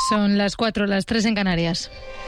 Son las 4, las 3 en Canarias.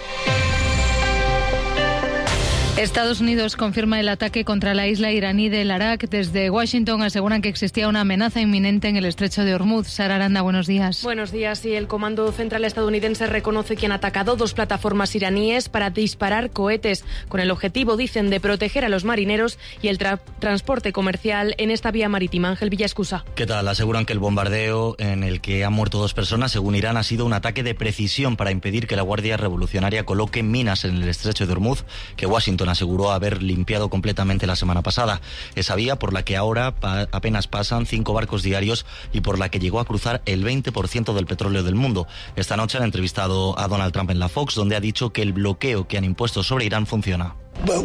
Estados Unidos confirma el ataque contra la isla iraní del Arak. Desde Washington aseguran que existía una amenaza inminente en el estrecho de Hormuz. Sara Aranda, buenos días. Buenos días. Y el Comando Central estadounidense reconoce que han atacado 2 plataformas iraníes para disparar cohetes, con el objetivo, dicen, de proteger a los marineros y el transporte comercial en esta vía marítima. Ángel Villascusa. ¿Qué tal? Aseguran que el bombardeo en el que han muerto 2 personas, según Irán, ha sido un ataque de precisión para impedir que la Guardia Revolucionaria coloque minas en el estrecho de Hormuz, que Washington aseguró haber limpiado completamente la semana pasada. Esa vía por la que ahora apenas pasan 5 barcos diarios y por la que llegó a cruzar el 20% del petróleo del mundo. Esta noche han entrevistado a Donald Trump en la Fox, donde ha dicho que el bloqueo que han impuesto sobre Irán funciona.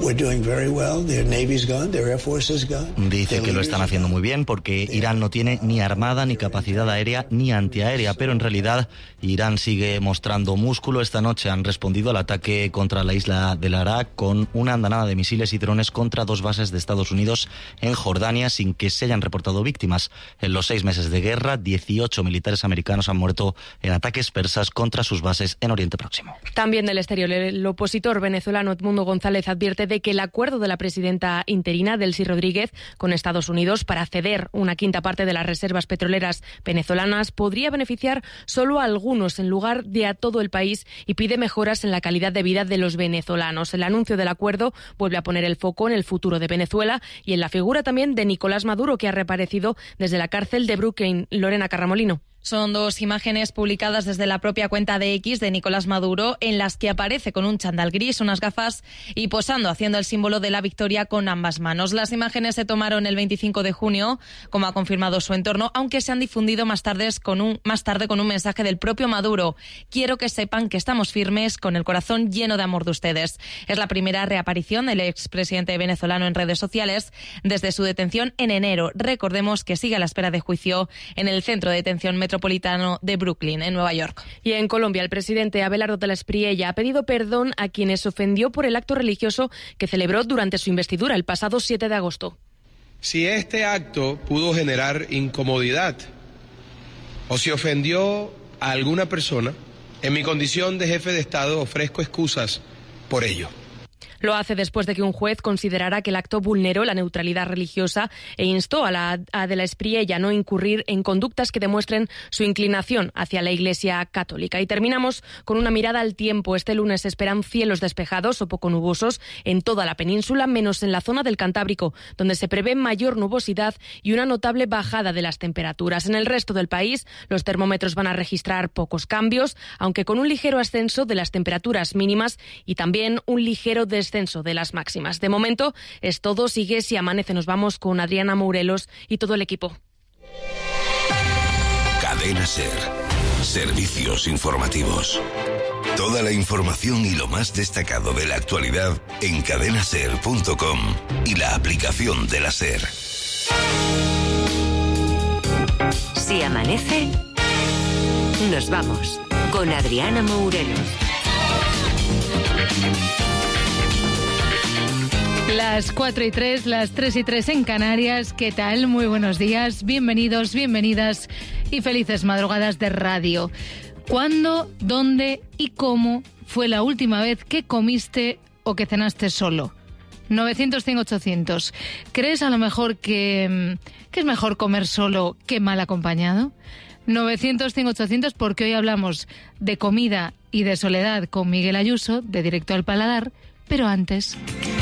Dice que lo están haciendo muy bien porque Irán no tiene ni armada, ni capacidad aérea, ni antiaérea, pero en realidad Irán sigue mostrando músculo. Esta noche han respondido al ataque contra la isla del Arak con una andanada de misiles y drones contra 2 bases de Estados Unidos en Jordania, sin que se hayan reportado víctimas. En los 6 meses de guerra, 18 militares americanos han muerto en ataques persas contra sus bases en Oriente Próximo. También del exterior, el opositor venezolano Edmundo González advierte de que el acuerdo de la presidenta interina, Delcy Rodríguez, con Estados Unidos para ceder una quinta parte de las reservas petroleras venezolanas podría beneficiar solo a algunos en lugar de a todo el país, y pide mejoras en la calidad de vida de los venezolanos. El anuncio del acuerdo vuelve a poner el foco en el futuro de Venezuela y en la figura también de Nicolás Maduro, que ha reaparecido desde la cárcel de Brooklyn. Lorena Carramolino. Son 2 imágenes publicadas desde la propia cuenta de X de Nicolás Maduro, en las que aparece con un chándal gris, unas gafas y posando, haciendo el símbolo de la victoria con ambas manos. Las imágenes se tomaron el 25 de junio, como ha confirmado su entorno, aunque se han difundido más tarde con un mensaje del propio Maduro. Quiero que sepan que estamos firmes, con el corazón lleno de amor de ustedes. Es la primera reaparición del expresidente venezolano en redes sociales desde su detención en enero. Recordemos que sigue a la espera de juicio en el centro de detención metropolitano de Brooklyn, en Nueva York. Y en Colombia, el presidente Abelardo de la Espriella ha pedido perdón a quienes ofendió por el acto religioso que celebró durante su investidura el pasado 7 de agosto. Si este acto pudo generar incomodidad o si ofendió a alguna persona, en mi condición de jefe de Estado ofrezco excusas por ello. Lo hace después de que un juez considerara que el acto vulneró la neutralidad religiosa e instó a de la Espriella a no incurrir en conductas que demuestren su inclinación hacia la Iglesia católica. Y terminamos con una mirada al tiempo. Este lunes se esperan cielos despejados o poco nubosos en toda la península, menos en la zona del Cantábrico, donde se prevé mayor nubosidad y una notable bajada de las temperaturas. En el resto del país, los termómetros van a registrar pocos cambios, aunque con un ligero ascenso de las temperaturas mínimas y también un ligero descenso de las máximas. De momento es todo. Sigue Si Amanece. Nos vamos con Adriana Mourelos y todo el equipo. Cadena SER. Servicios informativos. Toda la información y lo más destacado de la actualidad en cadenaser.com y la aplicación de la SER. Si amanece, nos vamos con Adriana Mourelos. Las 4 y 3, las 3 y 3 en Canarias. ¿Qué tal? Muy buenos días, bienvenidos, bienvenidas y felices madrugadas de radio. ¿Cuándo, dónde y cómo fue la última vez que comiste o que cenaste solo? 900, 100, 800. ¿Crees a lo mejor que es mejor comer solo que mal acompañado? 900, 100, 800, porque hoy hablamos de comida y de soledad con Miguel Ayuso, de Directo al Paladar, pero antes...